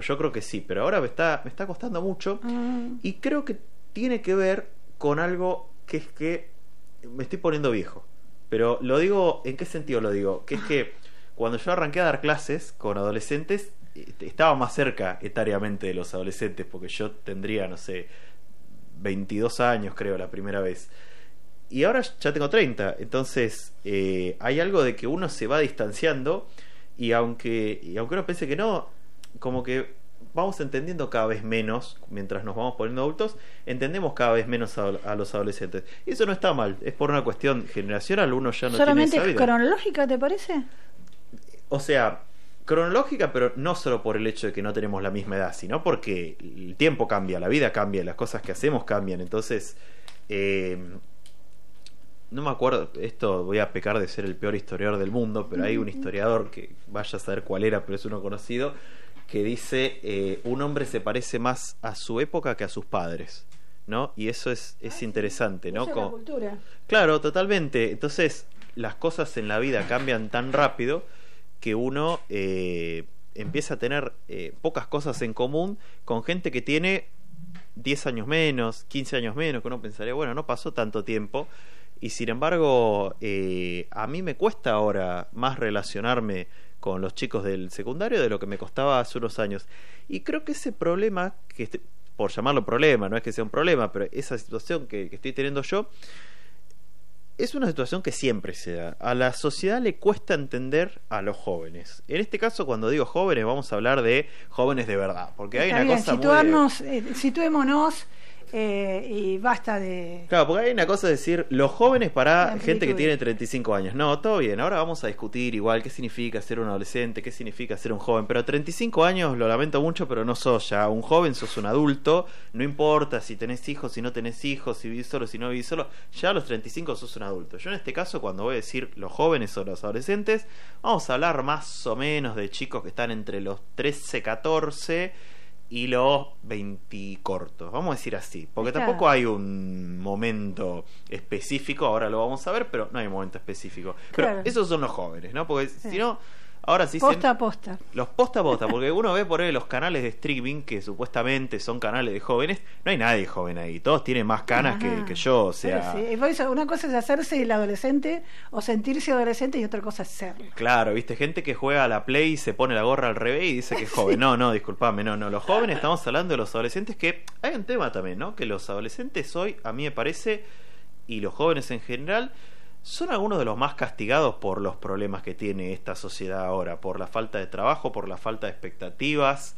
yo creo que sí, pero ahora me está costando mucho y creo que tiene que ver con algo que es que me estoy poniendo viejo. Pero lo digo, ¿en qué sentido lo digo? Que es que cuando yo arranqué a dar clases con adolescentes, estaba más cerca etariamente de los adolescentes, porque yo tendría, no sé, 22 años creo la primera vez. Y ahora ya tengo 30, entonces hay algo de que uno se va distanciando y aunque uno piense que no, como que vamos entendiendo cada vez menos, mientras nos vamos poniendo adultos, entendemos cada vez menos a los adolescentes. Y eso no está mal, es por una cuestión generacional, uno ya no ¿Solamente tiene esa vida. cronológica, te parece? O sea, cronológica, pero no solo por el hecho de que no tenemos la misma edad, sino porque el tiempo cambia, la vida cambia, las cosas que hacemos cambian. Entonces, no me acuerdo, esto voy a pecar de ser el peor historiador del mundo, pero hay un historiador que vaya a saber cuál era, pero es uno conocido, que dice, un hombre se parece más a su época que a sus padres, ¿no? Y eso es interesante, ¿no? Eso es la cultura. Claro, totalmente. Entonces, las cosas en la vida cambian tan rápido que uno empieza a tener pocas cosas en común con gente que tiene 10 años menos, 15 años menos, que uno pensaría, bueno, no pasó tanto tiempo. Y sin embargo, a mí me cuesta ahora más relacionarme con los chicos del secundario de lo que me costaba hace unos años. Y creo que ese problema, por llamarlo problema, no es que sea un problema, pero esa situación que estoy teniendo yo, es una situación que siempre se da. A la sociedad le cuesta entender a los jóvenes. En este caso, cuando digo jóvenes, vamos a hablar de jóvenes de verdad. Porque hay Está una bien, cosa situarnos, situémonos y basta de... Claro, porque hay una cosa de decir, los jóvenes para amplitud. gente que tiene 35 años. No, todo bien, ahora vamos a discutir igual qué significa ser un adolescente, qué significa ser un joven. Pero a 35 años, lo lamento mucho, pero no sos ya un joven, sos un adulto. No importa si tenés hijos, si no tenés hijos, si vivís solo, si no vivís solo. Ya a los 35 sos un adulto. Yo en este caso, cuando voy a decir los jóvenes o los adolescentes, vamos a hablar más o menos de chicos que están entre los 13, 14... y los 20 cortos, vamos a decir así, porque Claro. tampoco hay un momento específico, ahora lo vamos a ver, pero no hay un momento específico. Pero Claro. esos son los jóvenes, ¿no? Porque Sí. si no, ahora sí Posta a posta. los posta a posta, porque uno ve por ahí los canales de streaming que supuestamente son canales de jóvenes, no hay nadie joven ahí, todos tienen más canas Ajá. que yo, o sea... Pero sí, por eso una cosa es hacerse el adolescente o sentirse adolescente y otra cosa es serlo. Claro, viste, gente que juega a la Play y se pone la gorra al revés y dice que es joven. No, disculpame, no. Los jóvenes, estamos hablando de los adolescentes, que hay un tema también, ¿no? Que los adolescentes hoy, a mí me parece, y los jóvenes en general, son algunos de los más castigados por los problemas que tiene esta sociedad ahora, por la falta de trabajo, por la falta de expectativas,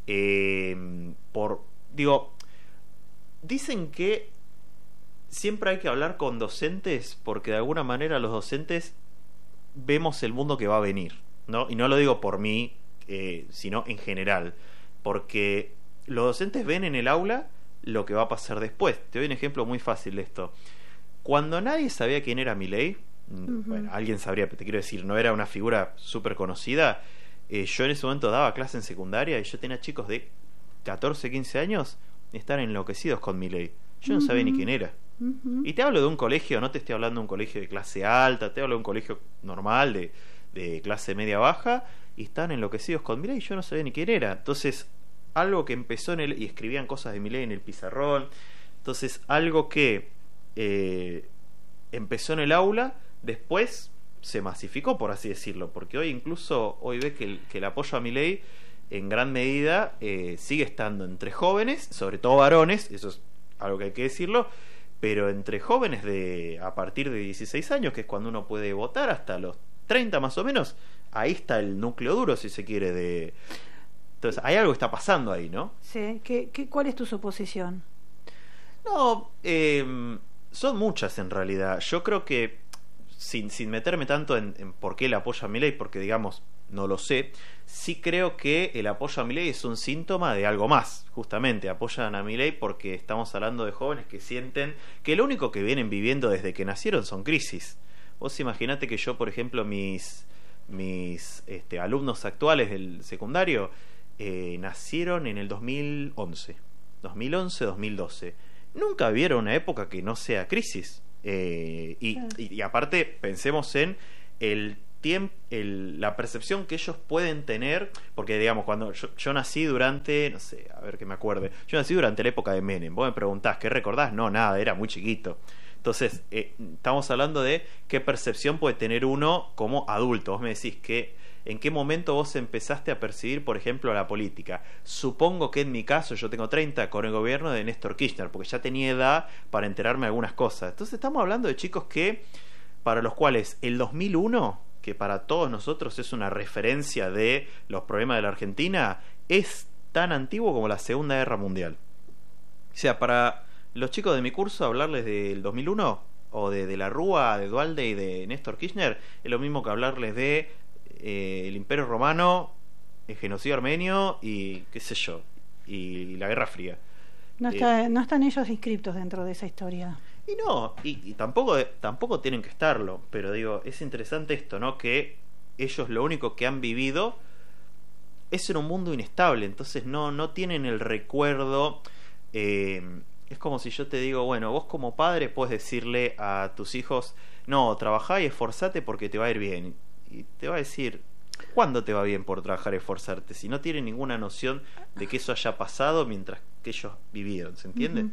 dicen que siempre hay que hablar con docentes porque de alguna manera los docentes vemos el mundo que va a venir, ¿no? Y no lo digo por mí, sino en general, porque los docentes ven en el aula lo que va a pasar después. Te doy un ejemplo muy fácil de esto. Cuando nadie sabía quién era Milei, bueno, alguien sabría, pero te quiero decir, no era una figura súper conocida. Yo en ese momento daba clase en secundaria y yo tenía chicos de 14, 15 años y están enloquecidos con Milei. Yo no sabía ni quién era. Y te hablo de un colegio, no te estoy hablando de un colegio de clase alta, te hablo de un colegio normal, de clase media baja, y están enloquecidos con Milei y yo no sabía ni quién era. Entonces, algo que empezó y escribían cosas de Milei en el pizarrón. Entonces, algo que empezó en el aula, después se masificó, por así decirlo, porque hoy ve que el apoyo a Milei en gran medida sigue estando entre jóvenes, sobre todo varones, eso es algo que hay que decirlo, pero entre jóvenes a partir de 16 años, que es cuando uno puede votar, hasta los 30 más o menos, ahí está el núcleo duro, si se quiere, entonces hay algo que está pasando ahí, ¿no? Sí. ¿Cuál es tu suposición? No, son muchas en realidad. Yo creo que sin meterme tanto en por qué el apoyo a Milei, porque digamos, no lo sé, sí creo que el apoyo a Milei es un síntoma de algo más. Justamente apoyan a Milei porque estamos hablando de jóvenes que sienten que lo único que vienen viviendo desde que nacieron son crisis. Vos imaginate que yo, por ejemplo, mis alumnos actuales del secundario nacieron en el 2011, 2012. Nunca vieron una época que no sea crisis. Y aparte, pensemos en el la percepción que ellos pueden tener, porque digamos, cuando yo nací durante, no sé, a ver que me acuerde, yo nací durante la época de Menem. Vos me preguntás, ¿qué recordás? No, nada, era muy chiquito. Entonces, estamos hablando de qué percepción puede tener uno como adulto. Vos me decís que en qué momento vos empezaste a percibir, por ejemplo, la política. Supongo que en mi caso, yo tengo 30, con el gobierno de Néstor Kirchner, porque ya tenía edad para enterarme de algunas cosas. Entonces estamos hablando de chicos que, para los cuales el 2001, que para todos nosotros es una referencia de los problemas de la Argentina, es tan antiguo como la Segunda Guerra Mundial. O sea, para los chicos de mi curso, hablarles del 2001 o de la Rúa, de Duhalde y de Néstor Kirchner es lo mismo que hablarles de el Imperio Romano, el genocidio armenio y qué sé yo, y la Guerra Fría. No están ellos inscriptos dentro de esa historia. Y no, y tampoco tienen que estarlo, pero digo, es interesante esto, ¿no? Que ellos lo único que han vivido es en un mundo inestable, entonces no tienen el recuerdo. Es como si yo te digo, bueno, vos como padre puedes decirle a tus hijos, no, trabajá y esforzate porque te va a ir bien. Y te va a decir, ¿cuándo te va bien por trabajar y esforzarte? Si no tienen ninguna noción de que eso haya pasado mientras que ellos vivieron, ¿se entiende?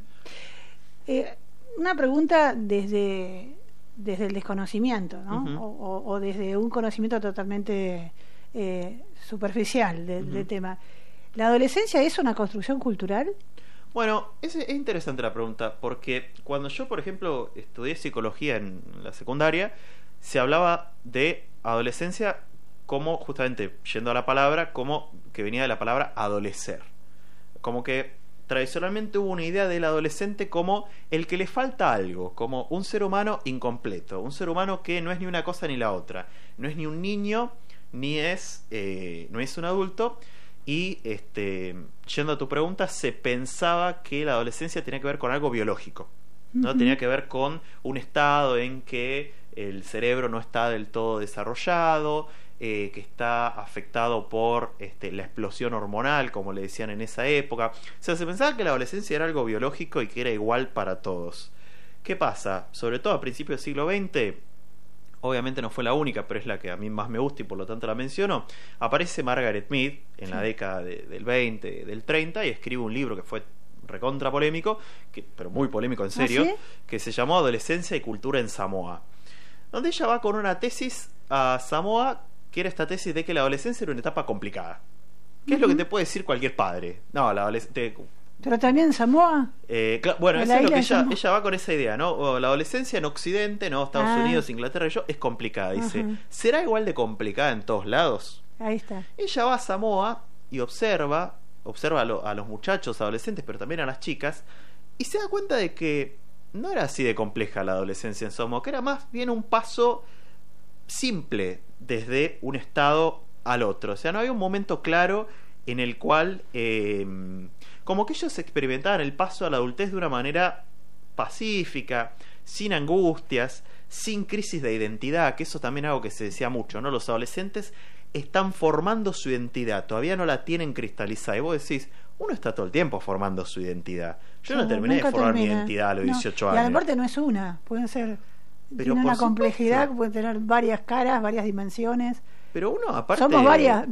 Una pregunta desde el desconocimiento, ¿no? O desde un conocimiento totalmente superficial del tema. ¿La adolescencia es una construcción cultural? Bueno, es interesante la pregunta, porque cuando yo, por ejemplo, estudié psicología en la secundaria, se hablaba de adolescencia como, justamente, yendo a la palabra, como que venía de la palabra adolecer. Como que tradicionalmente hubo una idea del adolescente como el que le falta algo, como un ser humano incompleto, un ser humano que no es ni una cosa ni la otra, no es ni un niño, ni no es un adulto. Y yendo a tu pregunta, se pensaba que la adolescencia tenía que ver con algo biológico, ¿no? Tenía que ver con un estado en que el cerebro no está del todo desarrollado, que está afectado por la explosión hormonal, como le decían en esa época. O sea, se pensaba que la adolescencia era algo biológico y que era igual para todos. ¿Qué pasa? Sobre todo a principios del siglo XX, obviamente no fue la única, pero es la que a mí más me gusta y por lo tanto la menciono. Aparece Margaret Mead en la década del 20, del 30, y escribe un libro que fue recontra polémico, pero muy polémico en serio, ¿sí? Que se llamó Adolescencia y Cultura en Samoa, donde ella va con una tesis a Samoa, que era esta tesis de que la adolescencia era una etapa complicada. ¿Qué es lo que te puede decir cualquier padre? No, la adolescencia... Pero también Samoa. Bueno, eso es lo que ella va con esa idea, ¿no? La adolescencia en Occidente, ¿no? Estados Unidos, Inglaterra y yo, es complicada. Dice, ¿será igual de complicada en todos lados? Ahí está. Ella va a Samoa y observa a los muchachos adolescentes, pero también a las chicas, y se da cuenta de que no era así de compleja la adolescencia en Samoa, que era más bien un paso simple desde un estado al otro. O sea, no había un momento claro en el cual como que ellos experimentaban el paso a la adultez de una manera pacífica, sin angustias, sin crisis de identidad, que eso también es algo que se decía mucho, ¿no? Los adolescentes están formando su identidad, todavía no la tienen cristalizada. Y vos decís, uno está todo el tiempo formando su identidad. Yo no terminé de formar mi identidad a los 18 años. Y aparte no es una, pueden ser... Pero tiene una complejidad, puede tener varias caras, varias dimensiones. Pero uno, aparte... Somos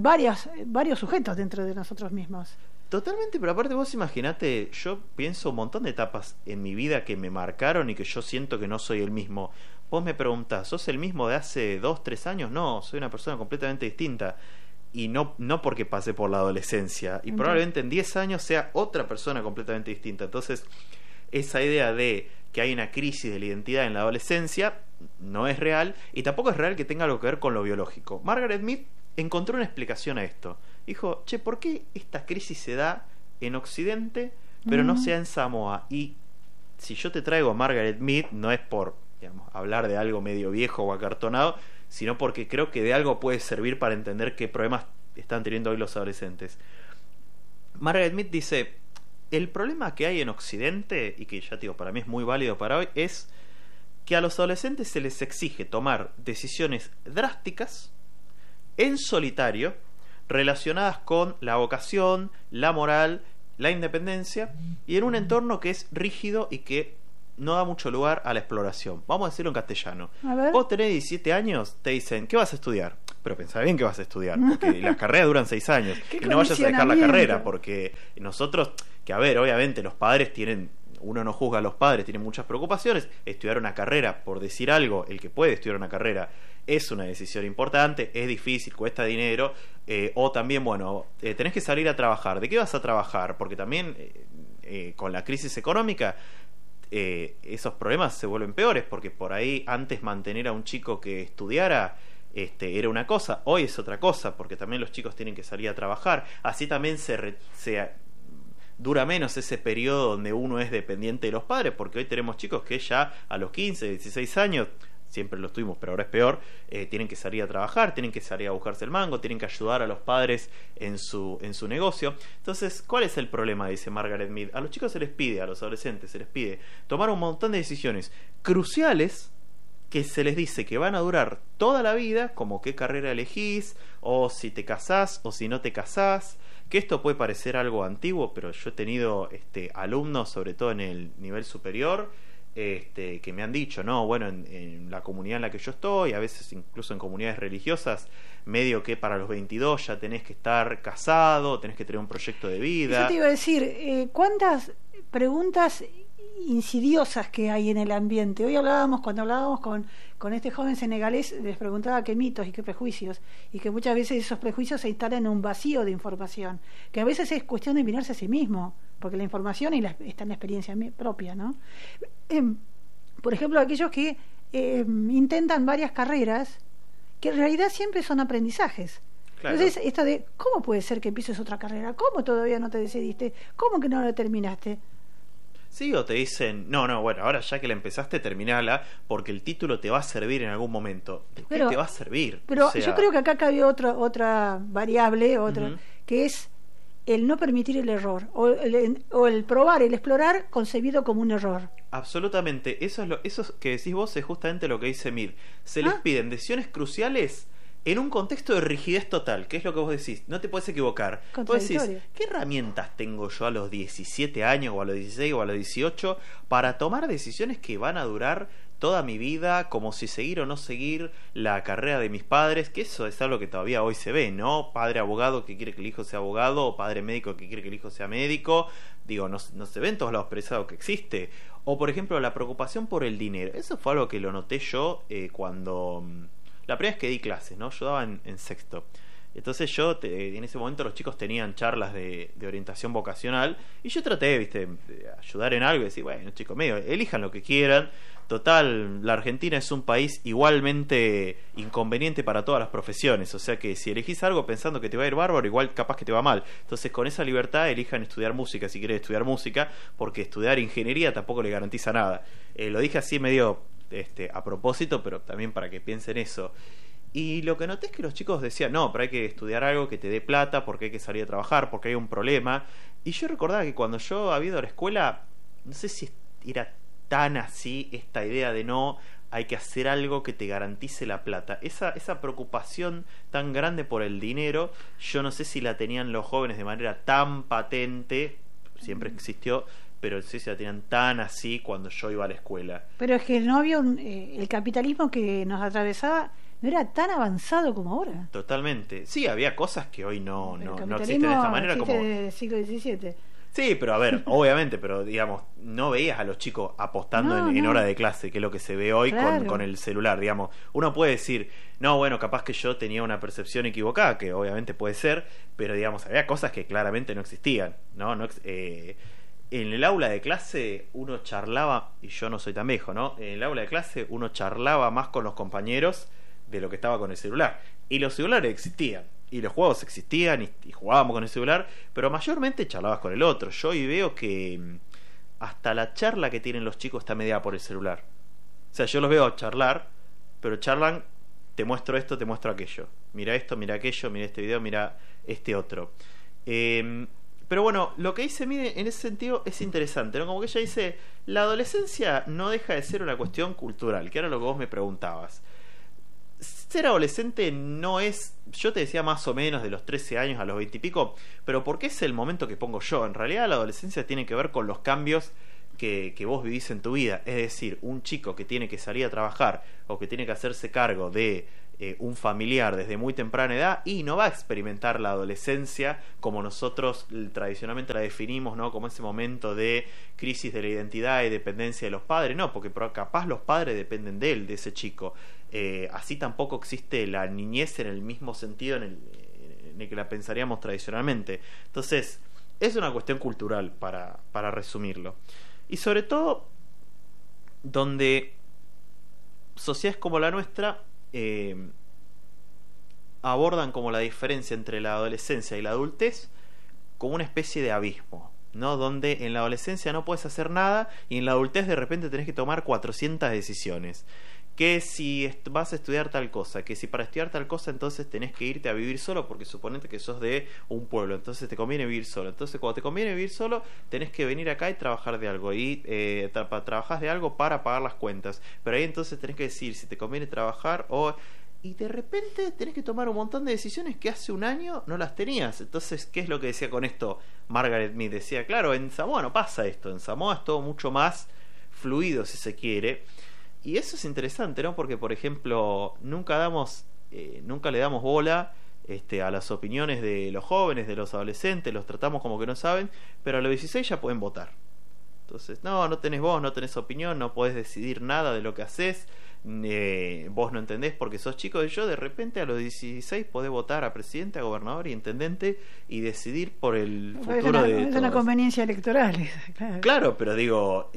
varios sujetos dentro de nosotros mismos. Totalmente, pero aparte vos imaginate, yo pienso un montón de etapas en mi vida que me marcaron y que yo siento que no soy el mismo. Vos me preguntás, ¿sos el mismo de hace 2, 3 años? No, soy una persona completamente distinta. Y no porque pasé por la adolescencia. Y probablemente en 10 años sea otra persona completamente distinta. Entonces, esa idea de que hay una crisis de la identidad en la adolescencia no es real, y tampoco es real que tenga algo que ver con lo biológico. Margaret Mead encontró una explicación a esto. Dijo, ¿por qué esta crisis se da en Occidente pero no se da en Samoa? Y si yo te traigo a Margaret Mead, no es por, digamos, hablar de algo medio viejo o acartonado, sino porque creo que de algo puede servir para entender qué problemas están teniendo hoy los adolescentes. Margaret Mead dice, el problema que hay en Occidente, y que ya te digo, para mí es muy válido para hoy, es que a los adolescentes se les exige tomar decisiones drásticas en solitario, relacionadas con la vocación, la moral, la independencia, y en un entorno que es rígido y que no da mucho lugar a la exploración. Vamos a decirlo en castellano. A ver. Vos tenés 17 años, te dicen, ¿qué vas a estudiar? Pero pensá bien que vas a estudiar, porque las carreras duran 6 años. Qué Y no vayas a dejar la condicionamiento. carrera, porque nosotros, que a ver, obviamente los padres tienen, uno no juzga a los padres, tienen muchas preocupaciones. Estudiar una carrera, por decir algo, el que puede estudiar una carrera es una decisión importante, es difícil, cuesta dinero, o también, bueno, tenés que salir a trabajar. ¿De qué vas a trabajar? Porque también con la crisis económica esos problemas se vuelven peores, porque por ahí antes mantener a un chico que estudiara era una cosa, hoy es otra cosa, porque también los chicos tienen que salir a trabajar. Así también se dura menos ese periodo donde uno es dependiente de los padres, porque hoy tenemos chicos que ya a los 15, 16 años, siempre lo tuvimos, pero ahora es peor, tienen que salir a trabajar, tienen que salir a buscarse el mango, tienen que ayudar a los padres en su negocio. Entonces, ¿cuál es el problema? Dice Margaret Mead. A los chicos se les pide, a los adolescentes se les pide tomar un montón de decisiones cruciales que se les dice que van a durar toda la vida, como qué carrera elegís, o si te casás, o si no te casás. Que esto puede parecer algo antiguo, pero yo he tenido alumnos, sobre todo en el nivel superior, que me han dicho, no, bueno, en la comunidad en la que yo estoy, a veces incluso en comunidades religiosas, medio que para los 22 ya tenés que estar casado, tenés que tener un proyecto de vida. Yo te iba a decir, ¿cuántas preguntas insidiosas que hay en el ambiente? Hoy cuando hablábamos con este joven senegalés, les preguntaba qué mitos y qué prejuicios, y que muchas veces esos prejuicios se instalan en un vacío de información, que a veces es cuestión de mirarse a sí mismo, porque la información está en la experiencia propia, ¿no? Por ejemplo, aquellos que intentan varias carreras, que en realidad siempre son aprendizajes. Claro. Entonces, esto de, ¿cómo puede ser que empieces otra carrera? ¿Cómo todavía no te decidiste? ¿Cómo que no la terminaste? Sí, o te dicen, no, bueno, ahora ya que la empezaste, terminala, porque el título te va a servir en algún momento. ¿De qué te va a servir? Pero yo creo que acá cabe otra variable, que es el no permitir el error, o el probar, el explorar concebido como un error. Absolutamente, eso que decís vos es justamente lo que dice Mead. Se les piden decisiones cruciales en un contexto de rigidez total, que es lo que vos decís, no te puedes equivocar. Vos decís, ¿qué herramientas tengo yo a los 17 años, o a los 16, o a los 18, para tomar decisiones que van a durar toda mi vida, como si seguir o no seguir la carrera de mis padres? Que eso es algo que todavía hoy se ve, ¿no? Padre abogado que quiere que el hijo sea abogado, o padre médico que quiere que el hijo sea médico. Digo, no se ve en todos lados, pero es algo que existe. O, por ejemplo, la preocupación por el dinero. Eso fue algo que lo noté yo cuando... La primera vez que di clases, ¿no? Yo daba en sexto. Entonces en ese momento los chicos tenían charlas de orientación vocacional, y yo traté, de ayudar en algo y decir, bueno, chicos, elijan lo que quieran. Total, la Argentina es un país igualmente inconveniente para todas las profesiones, o sea que si elegís algo pensando que te va a ir bárbaro, igual capaz que te va mal. Entonces, con esa libertad, elijan estudiar música si quieren estudiar música, porque estudiar ingeniería tampoco les garantiza nada. Lo dije así medio a propósito, pero también para que piensen eso. Y lo que noté es que los chicos decían, no, pero hay que estudiar algo que te dé plata, porque hay que salir a trabajar, porque hay un problema. Y yo recordaba que cuando yo había ido a la escuela, no sé si era tan así esta idea de no, hay que hacer algo que te garantice la plata. Esa preocupación tan grande por el dinero, yo no sé si la tenían los jóvenes de manera tan patente, siempre existió, pero no sé si la tenían tan así cuando yo iba a la escuela. Pero es que no había el capitalismo que nos atravesaba no era tan avanzado como ahora. Totalmente. Sí, había cosas que hoy no existen de esta manera, como desde el siglo XVII. Sí, pero a ver, obviamente, pero digamos, no veías a los chicos apostando en hora de clase, que es lo que se ve hoy, claro, con el celular, digamos. Uno puede decir, no, bueno, capaz que yo tenía una percepción equivocada, que obviamente puede ser, pero digamos, había cosas que claramente no existían, ¿no? En el aula de clase uno charlaba, y yo no soy tan viejo, ¿no? En el aula de clase uno charlaba más con los compañeros de lo que estaba con el celular. Y los celulares existían, y los juegos existían, y jugábamos con el celular, pero mayormente charlabas con el otro. Yo hoy veo que hasta la charla que tienen los chicos está mediada por el celular. O sea, yo los veo charlar, pero charlan, te muestro esto, te muestro aquello. Mira esto, mira aquello, mira este video, mira este otro. Pero bueno, lo que dice Mide en ese sentido es interesante, ¿no? Como que ella dice, la adolescencia no deja de ser una cuestión cultural, que era lo que vos me preguntabas. Ser adolescente no es, yo te decía más o menos de los 13 años a los 20 y pico, pero porque es el momento que pongo yo. En realidad la adolescencia tiene que ver con los cambios que vos vivís en tu vida. Es decir, un chico que tiene que salir a trabajar o que tiene que hacerse cargo de un familiar desde muy temprana edad y no va a experimentar la adolescencia como nosotros tradicionalmente la definimos, ¿no? Como ese momento de crisis de la identidad y dependencia de los padres. No, porque capaz los padres dependen de él, de ese chico. Así tampoco existe la niñez en el mismo sentido en el que la pensaríamos tradicionalmente. Entonces es una cuestión cultural, para resumirlo, y sobre todo donde sociedades como la nuestra abordan como la diferencia entre la adolescencia y la adultez como una especie de abismo, ¿no? Donde en la adolescencia no puedes hacer nada y en la adultez de repente tenés que tomar 400 decisiones. Que si vas a estudiar tal cosa, que si para estudiar tal cosa entonces tenés que irte a vivir solo, porque suponete que sos de un pueblo, entonces te conviene vivir solo. Entonces cuando te conviene vivir solo tenés que venir acá y trabajar de algo, y trabajás de algo para pagar las cuentas, pero ahí entonces tenés que decidir si te conviene trabajar o... Y de repente tenés que tomar un montón de decisiones que hace un año no las tenías. Entonces, ¿qué es lo que decía con esto Margaret Mead? Decía, claro, en Samoa no pasa esto, en Samoa es todo mucho más fluido, si se quiere. Y eso es interesante, ¿no? Porque, por ejemplo, nunca le damos bola a las opiniones de los jóvenes, de los adolescentes, los tratamos como que no saben, pero a los 16 ya pueden votar. Entonces, no tenés voz, no tenés opinión, no podés decidir nada de lo que haces, vos no entendés porque sos chico. Y yo de repente a los 16 podés votar a presidente, a gobernador y intendente y decidir por el futuro de todos. Es una conveniencia electoral. Claro, claro, pero digo...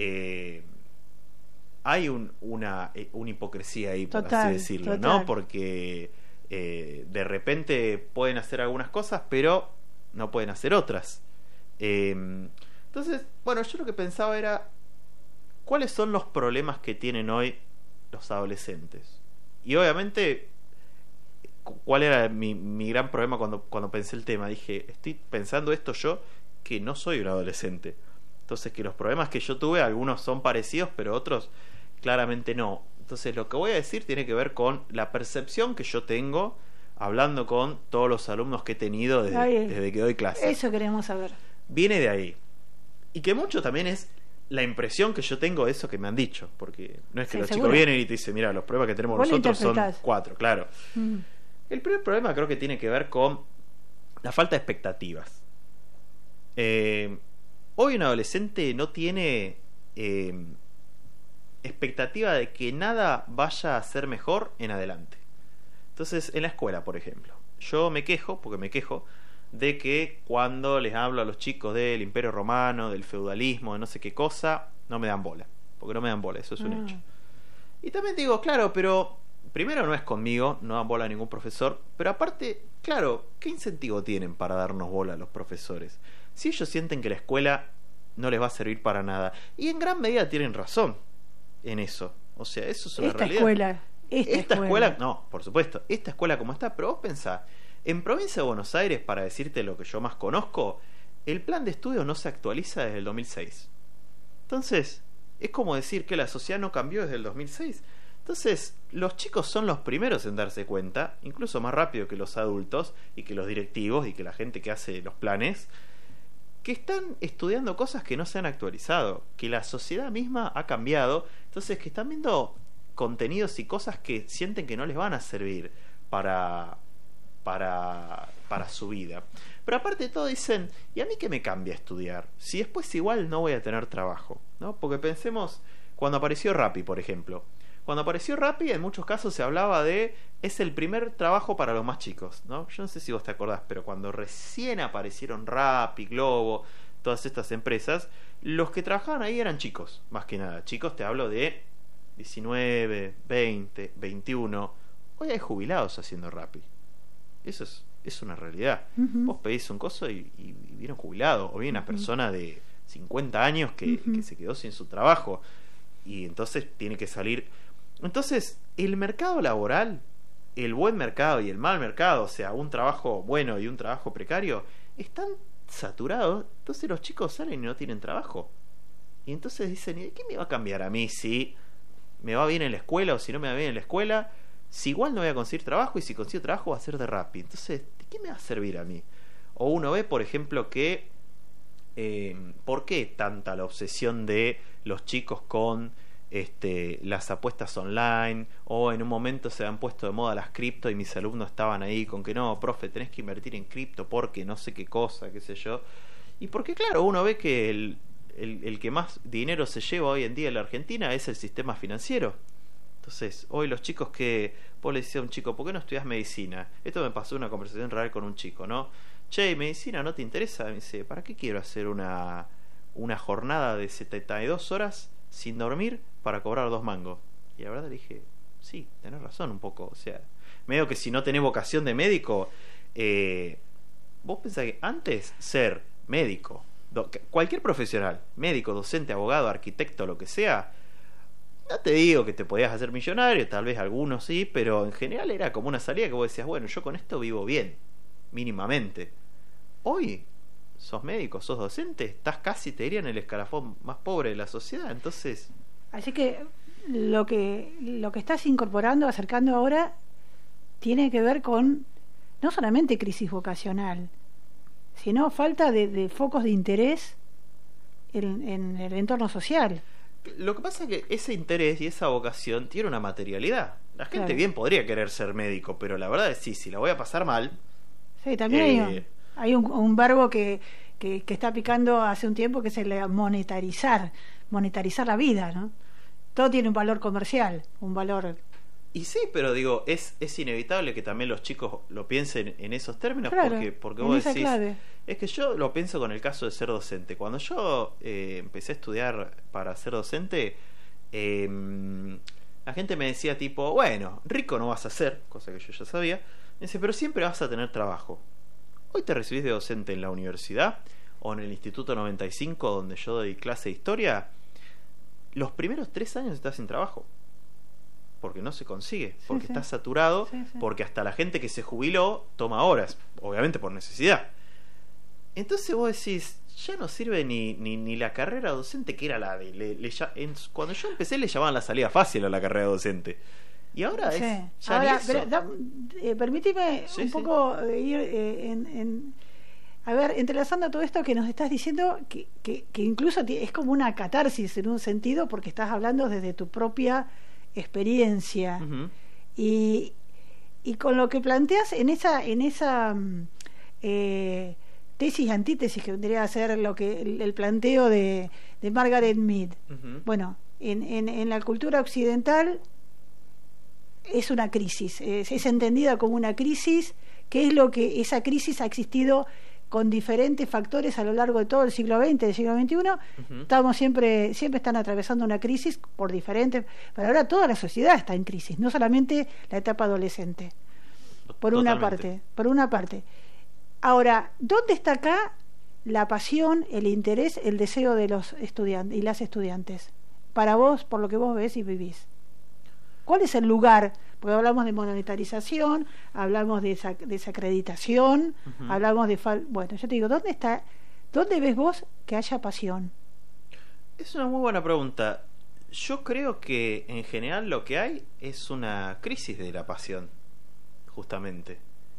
hay una hipocresía ahí, por así decirlo, total. ¿no? Porque de repente pueden hacer algunas cosas, pero no pueden hacer otras. Entonces, bueno, yo lo que pensaba era, ¿cuáles son los problemas que tienen hoy los adolescentes? Y obviamente, ¿cuál era mi gran problema cuando pensé el tema? Dije, estoy pensando esto yo, que no soy un adolescente. Entonces, que los problemas que yo tuve, algunos son parecidos, pero otros claramente no. Entonces, lo que voy a decir tiene que ver con la percepción que yo tengo hablando con todos los alumnos que he tenido desde que doy clase. Eso queremos saber. Viene de ahí. Y que mucho también es la impresión que yo tengo de eso que me han dicho. Porque no es que los chicos vienen y te dicen, mira, los problemas que tenemos nosotros son 4, claro. El primer problema creo que tiene que ver con la falta de expectativas. Hoy un adolescente no tiene expectativa de que nada vaya a ser mejor en adelante. Entonces, en la escuela, por ejemplo, yo me quejo de que cuando les hablo a los chicos del Imperio Romano, del feudalismo, de no sé qué cosa, no me dan bola. Porque no me dan bola, eso es un hecho. Y también digo, claro, pero primero no es conmigo, no dan bola a ningún profesor, pero aparte, claro, ¿qué incentivo tienen para darnos bola a los profesores? Si ellos sienten que la escuela no les va a servir para nada. Y en gran medida tienen razón en eso. O sea, eso es una realidad. Esta escuela, no, por supuesto, esta escuela como está, pero vos pensá, en provincia de Buenos Aires, para decirte lo que yo más conozco, el plan de estudio no se actualiza desde el 2006. Entonces, es como decir que la sociedad no cambió desde el 2006. Entonces, los chicos son los primeros en darse cuenta, incluso más rápido que los adultos y que los directivos y que la gente que hace los planes, que están estudiando cosas que no se han actualizado, que la sociedad misma ha cambiado. Entonces, que están viendo contenidos y cosas que sienten que no les van a servir para su vida. Pero aparte de todo dicen, ¿y a mí qué me cambia estudiar? Si después igual no voy a tener trabajo, ¿no? Porque pensemos, cuando apareció Rappi, por ejemplo. Cuando apareció Rappi, en muchos casos se hablaba de, es el primer trabajo para los más chicos, ¿no? Yo no sé si vos te acordás, pero cuando recién aparecieron Rappi, Globo, todas estas empresas, los que trabajaban ahí eran chicos, más que nada. Chicos, te hablo de 19, 20, 21. Hoy hay jubilados haciendo Rappi. Eso es una realidad. Vos pedís un coso y viene un jubilado, o viene una persona de 50 años que se quedó sin su trabajo y entonces tiene que salir. Entonces, el mercado laboral, el buen mercado y el mal mercado, o sea, un trabajo bueno y un trabajo precario, están saturados. Entonces los chicos salen y no tienen trabajo. Y entonces dicen, ¿y qué me va a cambiar a mí si me va bien en la escuela o si no me va bien en la escuela? Si igual no voy a conseguir trabajo, y si consigo trabajo va a ser de Rappi. Entonces, ¿de qué me va a servir a mí? O uno ve, por ejemplo, que ¿por qué tanta la obsesión de los chicos con las apuestas online? O en un momento se han puesto de moda las cripto y mis alumnos estaban ahí con que no, profe, tenés que invertir en cripto porque no sé qué cosa, qué sé yo. Y porque claro, uno ve que el que más dinero se lleva hoy en día en la Argentina es el sistema financiero. Entonces, hoy los chicos que... Vos le decís a un chico, ¿por qué no estudias medicina? Esto me pasó en una conversación real con un chico, ¿no? Che, ¿medicina no te interesa? Me dice, ¿para qué quiero hacer una jornada de 72 horas sin dormir para cobrar 2 mangos? Y la verdad le dije, sí, tenés razón un poco. O sea, medio que si no tenés vocación de médico, vos pensás que antes ser médico, cualquier profesional, médico, docente, abogado, arquitecto, lo que sea, no te digo que te podías hacer millonario, tal vez algunos sí, pero en general era como una salida que vos decías, bueno, yo con esto vivo bien, mínimamente. Hoy sos médico, sos docente, estás casi, te diría, en el escalafón más pobre de la sociedad, entonces... Así que lo que estás incorporando, acercando ahora, tiene que ver con no solamente crisis vocacional, sino falta de focos de interés en el entorno social. Lo que pasa es que ese interés y esa vocación tiene una materialidad. La gente Claro. bien podría querer ser médico, pero la verdad es sí, si la voy a pasar mal... Sí, también hay un verbo que está picando hace un tiempo, que es el de monetarizar la vida, ¿no? Todo tiene un valor comercial, un valor... Y sí, pero digo, es inevitable que también los chicos lo piensen en esos términos, Claro, porque en vos esa decís, clave. es que yo lo pienso con el caso de ser docente. Cuando yo empecé a estudiar para ser docente, la gente me decía tipo, bueno, rico no vas a ser, cosa que yo ya sabía. Me dice, pero siempre vas a tener trabajo. Hoy te recibís de docente en la universidad o en el Instituto 95, donde yo doy clase de historia, los primeros 3 años estás sin trabajo. Porque no se consigue, porque sí. está saturado, Sí. porque hasta la gente que se jubiló toma horas, obviamente por necesidad. Entonces vos decís, ya no sirve ni la carrera docente, que era la de... cuando yo empecé le llamaban la salida fácil a la carrera docente. Y ahora Sí. es... Ya Ahora, ni eso. permíteme Sí, un sí. poco ir a ver, entrelazando todo esto que nos estás diciendo, que incluso es como una catarsis en un sentido, porque estás hablando desde tu propia experiencia. Ujú. Y con lo que planteas en esa tesis antítesis, que vendría a ser lo que el planteo de Margaret Mead. Ujú. Bueno, en la cultura occidental es una crisis, es entendida como una crisis, que es lo que esa crisis ha existido con diferentes factores a lo largo de todo el siglo XX, del siglo XXI. Ujú. Estamos siempre están atravesando una crisis por diferentes, pero ahora toda la sociedad está en crisis, no solamente la etapa adolescente. Por una parte. Ahora, ¿dónde está acá la pasión, el interés, el deseo de los estudiantes y las estudiantes? Para vos, por lo que vos ves y vivís. ¿Cuál es el lugar? Porque hablamos de monetarización, hablamos de desacreditación, Ujú. hablamos de... Bueno, yo te digo, ¿dónde ves vos que haya pasión? Es una muy buena pregunta. Yo creo que en general lo que hay es una crisis de la pasión, justamente.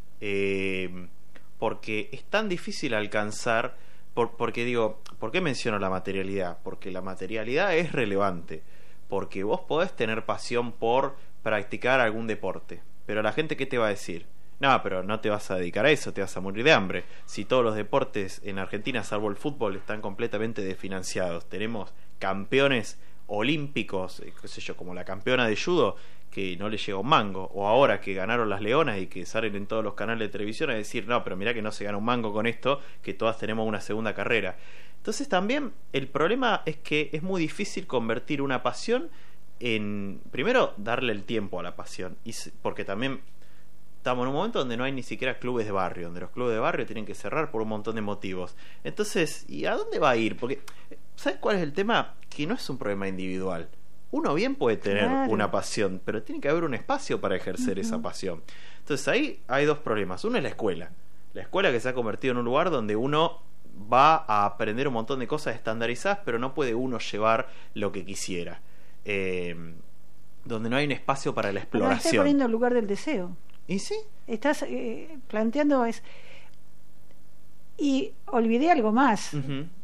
Porque es tan difícil alcanzar, porque digo, ¿por qué menciono la materialidad? Porque la materialidad es relevante, porque vos podés tener pasión por practicar algún deporte, pero la gente, ¿qué te va a decir? No, pero no te vas a dedicar a eso, te vas a morir de hambre. Si todos los deportes en Argentina, salvo el fútbol, están completamente desfinanciados, tenemos campeones olímpicos, qué sé yo, como la campeona de judo, que no le llega un mango, o ahora que ganaron las Leonas y que salen en todos los canales de televisión a decir, no, pero mirá que no se gana un mango con esto, que todas tenemos una segunda carrera. Entonces también el problema es que es muy difícil convertir una pasión en, primero, darle el tiempo a la pasión, porque también estamos en un momento donde no hay ni siquiera clubes de barrio, donde los clubes de barrio tienen que cerrar por un montón de motivos. Entonces, ¿y a dónde va a ir? Porque, ¿sabes cuál es el tema? Que no es un problema individual. Uno bien puede tener una pasión, pero tiene que haber un espacio para ejercer esa pasión. Entonces ahí hay dos problemas. Uno es la escuela. La escuela, que se ha convertido en un lugar donde uno va a aprender un montón de cosas estandarizadas, pero no puede uno llevar lo que quisiera. Donde no hay un espacio para la exploración. Estás poniendo el lugar del deseo. ¿Y sí? Estás planteando Y olvidé algo más. Uh-huh.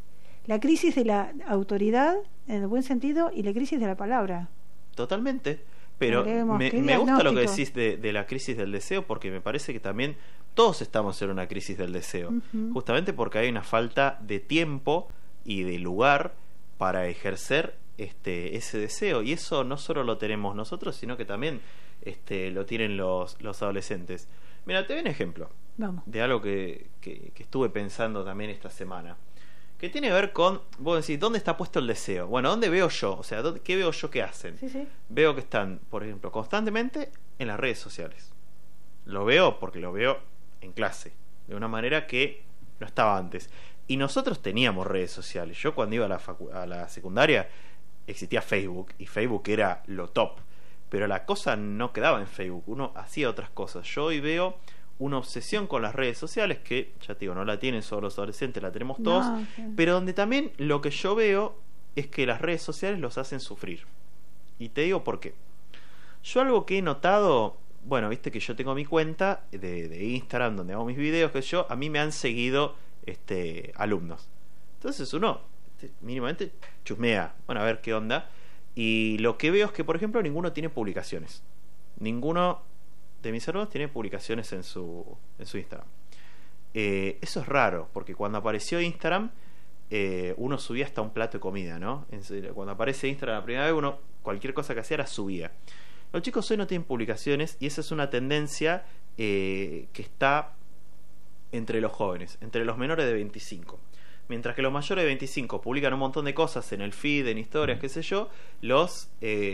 la crisis de la autoridad, en el buen sentido, y la crisis de la palabra. Totalmente. Pero Veremos, me qué gusta lo que diagnóstico. decís de la crisis del deseo, porque me parece que también todos estamos en una crisis del deseo. Ujú. Justamente porque hay una falta de tiempo y de lugar para ejercer ese deseo. Y eso no solo lo tenemos nosotros, sino que también lo tienen los adolescentes. Mira, te doy un ejemplo Vamos. de algo que estuve pensando también esta semana. Que tiene que ver con, vos decís, ¿dónde está puesto el deseo? Bueno, ¿dónde veo yo? O sea, ¿qué veo yo que hacen? Sí, sí. Veo que están, por ejemplo, constantemente en las redes sociales. Lo veo porque lo veo en clase, de una manera que no estaba antes. Y nosotros teníamos redes sociales. Yo cuando iba a la secundaria existía Facebook, y Facebook era lo top. Pero la cosa no quedaba en Facebook, uno hacía otras cosas. Yo hoy veo una obsesión con las redes sociales que, ya te digo, no la tienen solo los adolescentes, la tenemos todos, No, sí. pero donde también lo que yo veo es que las redes sociales los hacen sufrir. Y te digo por qué. Yo algo que he notado, bueno, viste que yo tengo mi cuenta de Instagram donde hago mis videos, que a mí me han seguido alumnos. Entonces uno mínimamente chusmea, bueno, a ver qué onda. Y lo que veo es que, por ejemplo, ninguno tiene publicaciones. Ninguno de mis alumnos tiene publicaciones en su Instagram. Eso es raro, porque cuando apareció Instagram, uno subía hasta un plato de comida, ¿no? Cuando aparece Instagram la primera vez, uno cualquier cosa que hacía la subía. Los chicos hoy no tienen publicaciones, y esa es una tendencia que está entre los jóvenes, entre los menores de 25. Mientras que los mayores de 25 publican un montón de cosas en el feed, en historias, qué sé yo, los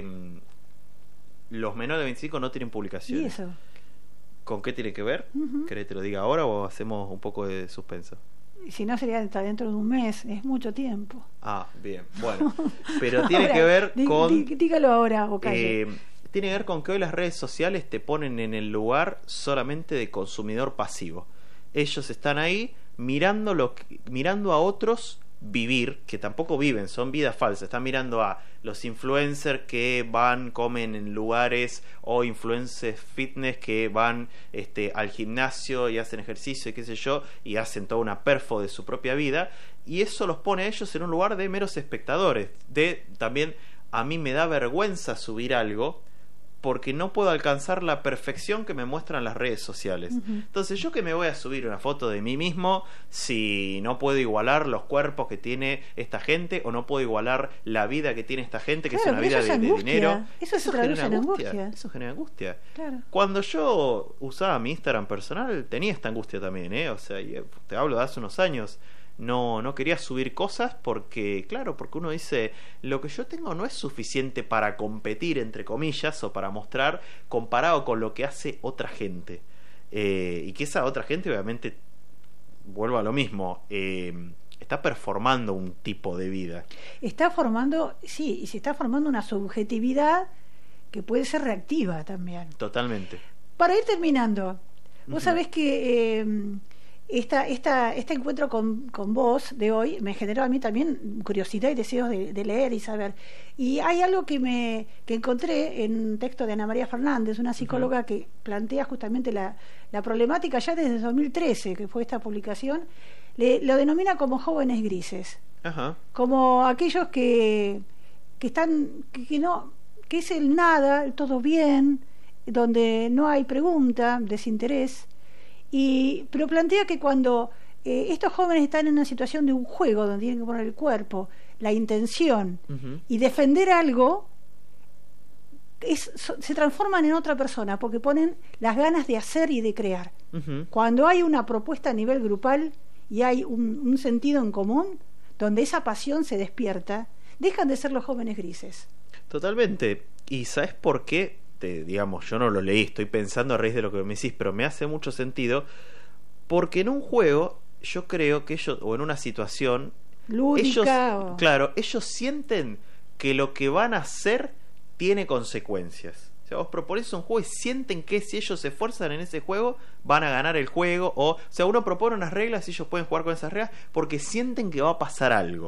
menores de 25 no tienen ¿Y publicaciones. eso? ¿Con qué tiene que ver? Ujú. ¿Querés que te lo diga ahora o hacemos un poco de suspenso? Si no, sería hasta dentro de un mes. Es mucho tiempo. Ah, bien, bueno. Pero tiene Ahora, que ver con... dígalo ahora, Bocalle. Tiene que ver con que hoy las redes sociales te ponen en el lugar solamente de consumidor pasivo. Ellos están ahí mirando a otros vivir, que tampoco viven, son vidas falsas. Están mirando a los influencers que van, comen en lugares, o influencers fitness que van al gimnasio y hacen ejercicio y qué sé yo, y hacen toda una perfo de su propia vida, y eso los pone a ellos en un lugar de meros espectadores. También a mí me da vergüenza subir algo porque no puedo alcanzar la perfección que me muestran las redes sociales. Ujú. Entonces, ¿yo que me voy a subir una foto de mí mismo si no puedo igualar los cuerpos que tiene esta gente, o no puedo igualar la vida que tiene esta gente, que Claro, es una pero vida eso es de angustia. dinero? Eso se traduce genera en angustia. Eso genera angustia. Claro. Cuando yo usaba mi Instagram personal, tenía esta angustia también, ¿eh? O sea, te hablo de hace unos años. No quería subir cosas porque uno dice, lo que yo tengo no es suficiente para competir, entre comillas, o para mostrar comparado con lo que hace otra gente. Y que esa otra gente, obviamente, vuelvo a lo mismo, está performando un tipo de vida. Está formando, sí, y se está formando una subjetividad que puede ser reactiva también. Totalmente. Para ir terminando, vos Ujú. sabés que este encuentro con vos de hoy me generó a mí también curiosidad y deseos de leer y saber. Y hay algo que encontré en un texto de Ana María Fernández, una psicóloga que plantea justamente la problemática ya desde 2013, que fue esta publicación. Lo denomina como jóvenes grises, Ajá. como aquellos que están, que es el nada, el todo bien, donde no hay pregunta, desinterés. Pero plantea que cuando estos jóvenes están en una situación de un juego donde tienen que poner el cuerpo, la intención Ujú. y defender algo, se transforman en otra persona porque ponen las ganas de hacer y de crear. Ujú. Cuando hay una propuesta a nivel grupal y hay un sentido en común, donde esa pasión se despierta, dejan de ser los jóvenes grises. Totalmente. ¿Y sabes por qué? Digamos, yo no lo leí, estoy pensando a raíz de lo que me decís, pero me hace mucho sentido, porque en un juego yo creo que ellos, o en una situación, Lúdica. ellos sienten que lo que van a hacer tiene consecuencias. O sea, vos proponés un juego y sienten que si ellos se esfuerzan en ese juego van a ganar el juego, o sea, uno propone unas reglas y ellos pueden jugar con esas reglas porque sienten que va a pasar algo.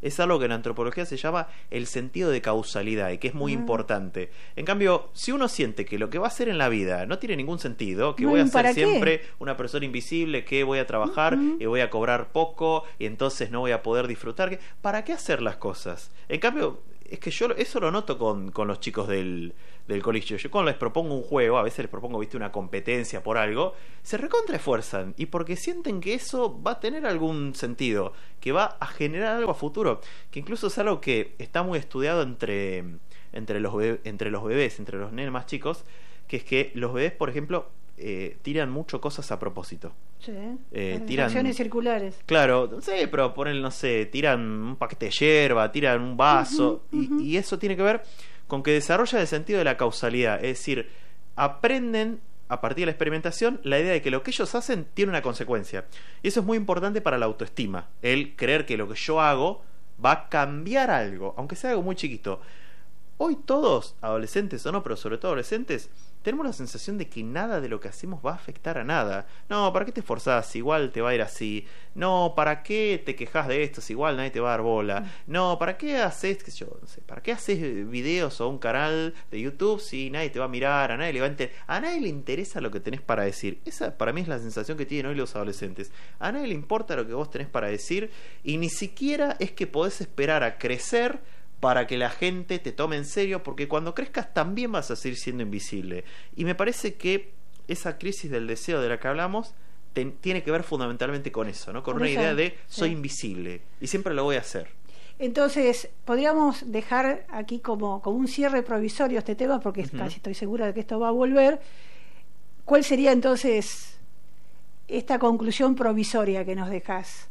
es algo que en antropología se llama el sentido de causalidad y que es muy importante. En cambio, si uno siente que lo que va a hacer en la vida no tiene ningún sentido, que voy a ser siempre una persona invisible, que voy a trabajar y voy a cobrar poco y entonces no voy a poder disfrutar, ¿para qué hacer las cosas? En cambio, es que yo eso lo noto con los chicos del colegio. Yo cuando les propongo un juego, a veces les propongo, viste, una competencia por algo, se recontraesfuerzan y porque sienten que eso va a tener algún sentido, que va a generar algo a futuro, que incluso es algo que está muy estudiado entre los bebés, entre los nenes más chicos, que es que los bebés, por ejemplo, tiran mucho cosas a propósito. Sí, tiran acciones circulares. Claro, sí, pero ponen, no sé, tiran un paquete de yerba, tiran un vaso, y eso tiene que ver con que desarrolla el sentido de la causalidad, es decir, aprenden a partir de la experimentación la idea de que lo que ellos hacen tiene una consecuencia. Y eso es muy importante para la autoestima, el creer que lo que yo hago va a cambiar algo, aunque sea algo muy chiquito. Hoy todos, adolescentes o no, pero sobre todo adolescentes, tenemos la sensación de que nada de lo que hacemos va a afectar a nada. No, ¿para qué te esforzás? Igual te va a ir así. No, ¿para qué te quejas de esto? Si igual nadie te va a dar bola. No, ¿para qué haces, qué sé yo, no sé, ¿para qué haces videos o un canal de YouTube si nadie te va a mirar, a nadie le interesa lo que tenés para decir? Esa para mí es la sensación que tienen hoy los adolescentes. A nadie le importa lo que vos tenés para decir y ni siquiera es que podés esperar a crecer para que la gente te tome en serio, porque cuando crezcas también vas a seguir siendo invisible. Y me parece que esa crisis del deseo de la que hablamos tiene que ver fundamentalmente con eso, ¿no? Con una idea de soy invisible y siempre lo voy a hacer. Entonces, podríamos dejar aquí como un cierre provisorio este tema, porque casi estoy segura de que esto va a volver. ¿Cuál sería entonces esta conclusión provisoria que nos dejas?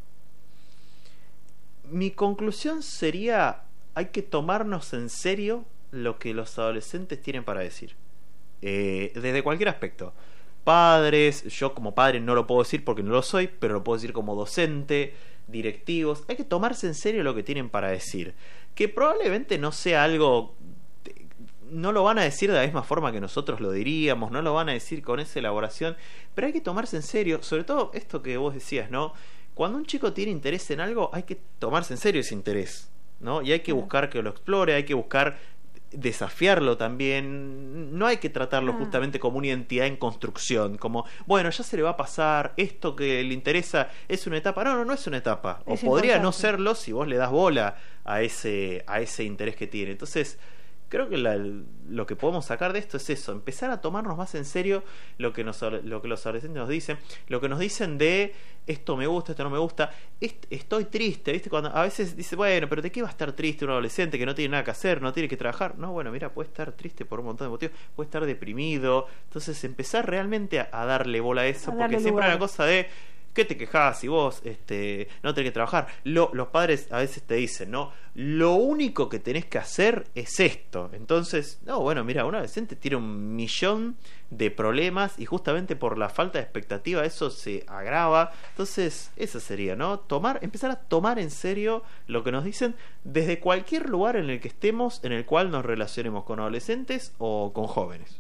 Mi conclusión sería: hay que tomarnos en serio lo que los adolescentes tienen para decir. Desde cualquier aspecto. Padres, yo como padre no lo puedo decir porque no lo soy, pero lo puedo decir como docente, directivos. Hay que tomarse en serio lo que tienen para decir. Que probablemente no sea algo... No lo van a decir de la misma forma que nosotros lo diríamos, no lo van a decir con esa elaboración, pero hay que tomarse en serio, sobre todo esto que vos decías, ¿no? Cuando un chico tiene interés en algo, hay que tomarse en serio ese interés, ¿no? Y hay que buscar que lo explore, hay que buscar desafiarlo también. No hay que tratarlo justamente como una identidad en construcción, como, bueno, ya se le va a pasar, esto que le interesa es una etapa. No es una etapa. O podría no serlo si vos le das bola a ese interés que tiene. Entonces, creo que lo que podemos sacar de esto es eso, empezar a tomarnos más en serio lo que los adolescentes nos dicen, lo que nos dicen de esto me gusta, esto no me gusta, estoy triste, ¿viste? Cuando a veces dice, bueno, pero ¿de qué va a estar triste un adolescente que no tiene nada que hacer, no tiene que trabajar? No, bueno, mira, puede estar triste por un montón de motivos, puede estar deprimido. Entonces empezar realmente a darle bola a eso, porque siempre hay una cosa de ¿qué te quejás si vos no tenés que trabajar? Los padres a veces te dicen, ¿no? Lo único que tenés que hacer es esto. Entonces, no, bueno, mira, un adolescente tiene 1.000.000 de problemas y justamente por la falta de expectativa eso se agrava. Entonces, eso sería, ¿no? Empezar a tomar en serio lo que nos dicen desde cualquier lugar en el que estemos, en el cual nos relacionemos con adolescentes o con jóvenes.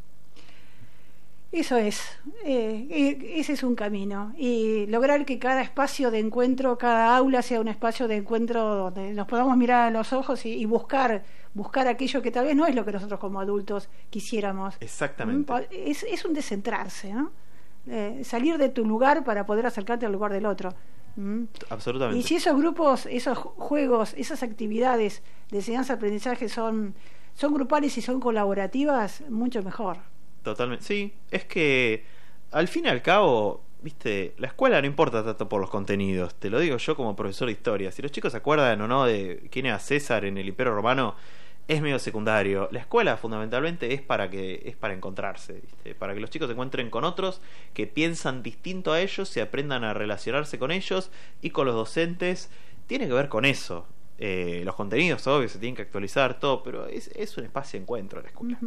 Eso es, ese es un camino, y lograr que cada espacio de encuentro, cada aula sea un espacio de encuentro donde nos podamos mirar a los ojos y buscar aquello que tal vez no es lo que nosotros como adultos quisiéramos. Exactamente. Es un descentrarse, ¿no? Salir de tu lugar para poder acercarte al lugar del otro. Absolutamente. Y si esos grupos, esos juegos, esas actividades de enseñanza-aprendizaje son grupales y son colaborativas, mucho mejor. Totalmente, sí, es que al fin y al cabo, viste, la escuela no importa tanto por los contenidos, te lo digo yo como profesor de historia. Si los chicos se acuerdan o no de quién era César en el Imperio Romano, es medio secundario. La escuela fundamentalmente es para encontrarse, ¿viste? Para que los chicos se encuentren con otros que piensan distinto a ellos y aprendan a relacionarse con ellos, y con los docentes tiene que ver con eso. Los contenidos, obvio, se tienen que actualizar todo, pero es un espacio de encuentro la escuela.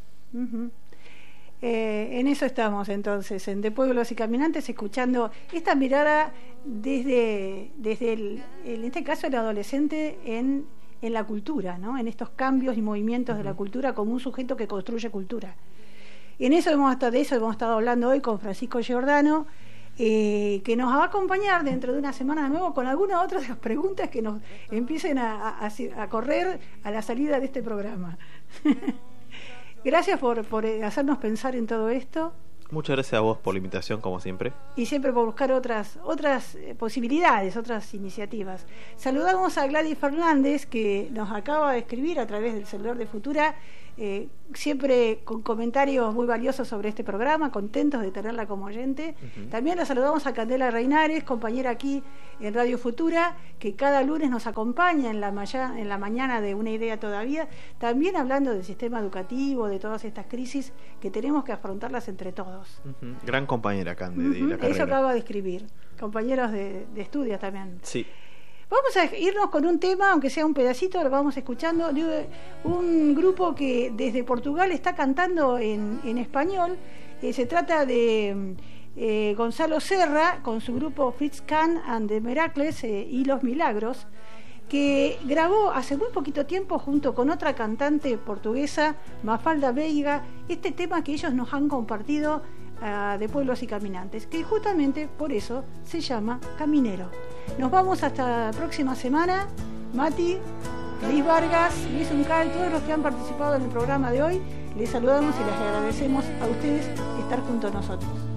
En eso estamos entonces, en De Pueblos y Caminantes, escuchando esta mirada desde en este caso el adolescente en la cultura, ¿no? En estos cambios y movimientos de la cultura como un sujeto que construye cultura. Y de eso hemos estado hablando hoy con Francisco Giordano, que nos va a acompañar dentro de una semana de nuevo con alguna otra de las preguntas que nos empiecen a correr a la salida de este programa. Gracias por hacernos pensar en todo esto. Muchas gracias a vos por la invitación, como siempre. Y siempre por buscar otras posibilidades, otras iniciativas. Saludamos a Gladys Fernández, que nos acaba de escribir a través del celular de Futura, siempre con comentarios muy valiosos sobre este programa, contentos de tenerla como oyente. También la saludamos a Candela Reinares, compañera aquí en Radio Futura, que cada lunes nos acompaña en la mañana de Una Idea Todavía, también hablando del sistema educativo, de todas estas crisis que tenemos que afrontarlas entre todos. Gran compañera, Cande, de la carrera. Eso acaba de escribir, compañeros de estudios también. Sí. Vamos a irnos con un tema, aunque sea un pedacito, lo vamos escuchando, de un grupo que desde Portugal está cantando en español. Se trata de Gonzalo Serra, con su grupo Fritz Kahn and the Miracles y Los Milagros, que grabó hace muy poquito tiempo junto con otra cantante portuguesa, Mafalda Veiga, este tema que ellos nos han compartido de Pueblos y Caminantes, que justamente por eso se llama Caminero. Nos vamos hasta la próxima semana. Mati, Luis Vargas, Luis Uncal, todos los que han participado en el programa de hoy, les saludamos y les agradecemos a ustedes estar junto a nosotros.